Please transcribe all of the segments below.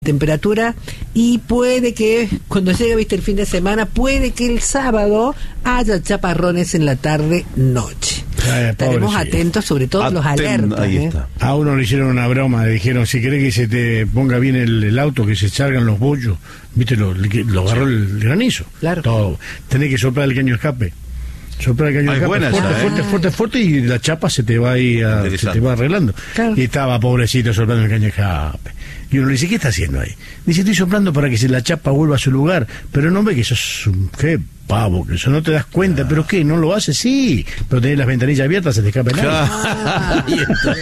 temperatura, y puede que cuando llegue, viste, el fin de semana, puede que el sábado haya chaparrones en la tarde-noche. Estaremos atentos, sobre todo los alertas. Ahí está. A uno le hicieron una broma, le dijeron, si querés que se te ponga bien el auto, que se salgan los bollos, viste, lo agarró el granizo. Claro. Todo. Tenés que soplar el caño de escape. Soplar el caño de escape. Fuerte, y la chapa se te va ahí se te va arreglando. Claro. Y estaba pobrecito soplando el caño de escape. Y uno le dice, ¿qué está haciendo ahí? Dice, estoy soplando para que la chapa vuelva a su lugar, pero no ve que sos un... ¿Qué pavo? Que eso no te das cuenta. ¿Pero qué? ¿No lo haces? Sí, pero tenés las ventanillas abiertas, se te escapa el aire.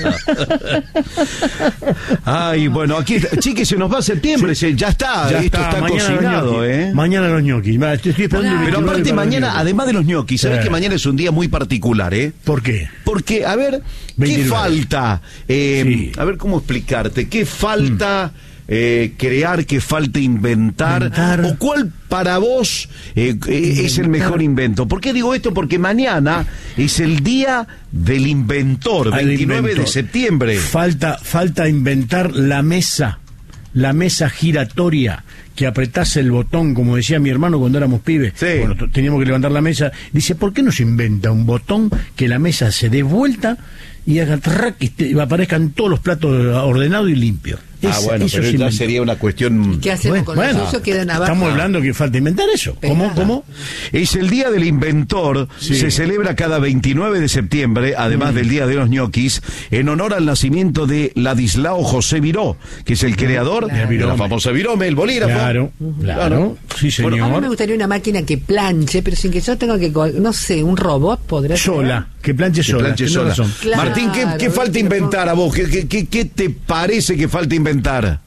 Ay, bueno, aquí, chiques, se nos va septiembre, sí. Ya está, esto está cocinado, Mañana los ñoquis. Estoy esperando. Pero aparte mañana, además de los ñoquis, ¿sabes que mañana es un día muy particular, ¿Por qué? Porque, a ver, 29. ¿Qué falta? A ver, ¿cómo explicarte? ¿Qué falta crear, qué falta inventar? ¿O cuál para vos es el mejor invento? ¿Por qué digo esto? Porque mañana es el día del inventor, 29 de septiembre. Falta inventar la mesa giratoria, que apretase el botón, como decía mi hermano cuando éramos pibes. Sí. Bueno, teníamos que levantar la mesa. Dice, ¿por qué no se inventa un botón que la mesa se dé vuelta y haga track y aparezcan todos los platos ordenados y limpios? Bueno, pero ya sería una cuestión... ¿Qué hacemos con los usos? Quedan abajo. Estamos hablando que falta inventar eso. ¿Cómo? Es el Día del Inventor, se celebra cada 29 de septiembre, además del Día de los ñoquis, en honor al nacimiento de Ladislao José Viró, que es el creador de la famosa virome, el bolígrafo. Claro. Sí, señor. Bueno, a mí me gustaría una máquina que planche, pero sin que yo tenga que... No sé, un robot podría ser. Que planche sola. Claro, Martín, ¿qué falta inventar a vos? ¿Qué te parece que falta inventar? Para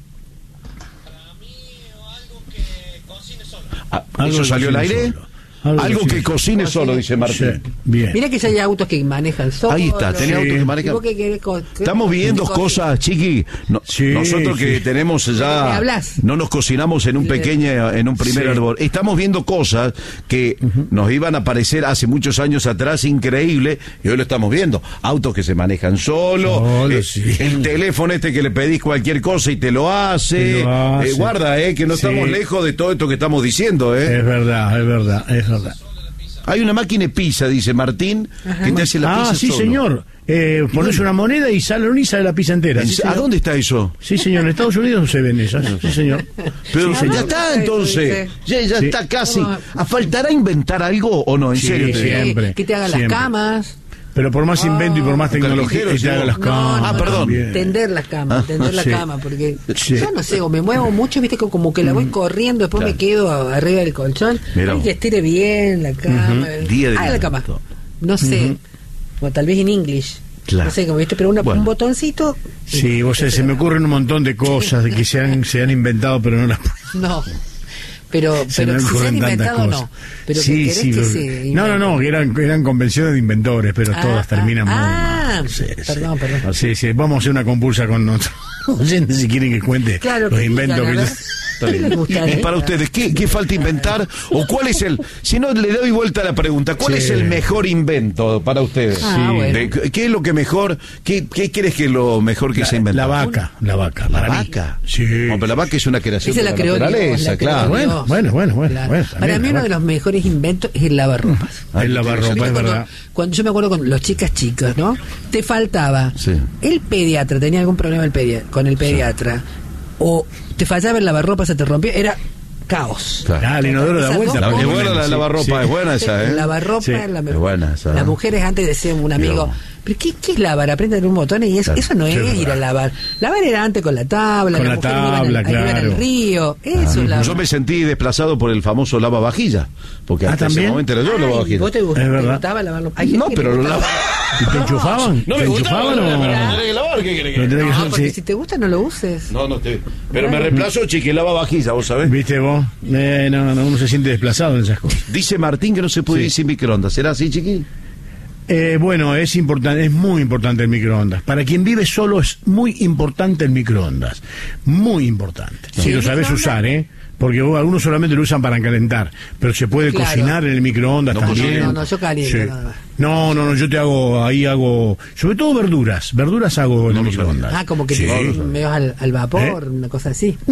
mí, algo que cocine solo. ¿Eso salió al aire? Algo que cocine solo, dice Martín. Sí, bien. Mira que ya hay autos que manejan solo. Ahí está, tenés autos que manejan. Estamos viendo cosas, Chiqui. Nosotros que tenemos ya... No nos cocinamos en un primer árbol. Estamos viendo cosas que nos iban a parecer hace muchos años atrás increíbles, y hoy lo estamos viendo. Autos que se manejan solo, el teléfono que le pedís cualquier cosa y te lo hace. Guarda, que no estamos lejos de todo esto que estamos diciendo. Es verdad. Hay una máquina de pizza, dice Martín, que te hace la pizza solo. Señor. Pones una moneda y sale la pizza entera. ¿A dónde está eso? Sí, señor, en Estados Unidos se ven esas. Sí, señor. Pero ya está, entonces. Ya está casi. ¿Faltará inventar algo o no? En serio. Siempre. Que te hagan las camas. Pero por más invento y por más tecnología, que te hagan las camas. Perdón. Tender las camas, la cama, porque yo no sé, o me muevo mucho, viste, como que la voy corriendo, después me quedo arriba del colchón. Hay que estire bien la cama. Haga la cama. No sé, o tal vez en English. No sé, como viste, pero un botoncito. Sí, se me ocurren un montón de cosas que se han inventado, pero no las... No. Pero si se han inventado, no. Pero sí, no, que eran convenciones de inventores, pero todas terminan muy mal. Perdón. Sí, vamos a hacer una compulsa con nosotros. Oyentes, si quieren que cuente los inventos que... Para ustedes, ¿qué falta inventar? ¿O cuál es si no, le doy vuelta a la pregunta, ¿cuál es el mejor invento para ustedes? Bueno. ¿Qué es lo que mejor, qué crees que es lo mejor que se inventó? La vaca. ¿La vaca? Sí. No, pero la vaca es una creación de la naturaleza, claro. Bueno. Para mí uno de los mejores inventos es el lavarropas. El lavarropas, es verdad. Cuando yo me acuerdo con los chicos, ¿no? Te faltaba el pediatra, tenía algún problema con el pediatra, o te fallaba el lavarropas, se te rompió, era caos. El inodoro da vuelta. Es buena la lavarropa, es buena esa, El lavarropa es la mejor. Es buena esa. Las mujeres antes decían un amigo, ¿pero qué es lavar? Aprenden un botón y eso no es ir a lavar. Lavar era antes con la tabla. Con la tabla, iban al río. Eso es lavar. Yo me sentí desplazado por el famoso lavavajillas. Porque hasta ese momento era yo lavavajillas. ¿Vos te gustaba lavarlo? No, pero lo lavaba. ¿Y te enchufaban? No me gustaba, pero tenés que lavar, ¿qué querés que? No, porque si te gusta no lo uses. Pero me reemplazo, chique, lavavajillas, vos sabés. ¿Viste vos? No, uno se siente desplazado en esas cosas. Dice Martín que no se puede ir sin microondas. ¿Será así, chiqui? Bueno, es muy importante el microondas. Para quien vive solo es muy importante el microondas. Muy importante. Si lo sabes usar, porque algunos solamente lo usan para calentar, pero se puede cocinar en el microondas también. No, yo caliento nada más. No, yo hago, sobre todo verduras hago en el microondas. Como que me vas al vapor, una cosa así.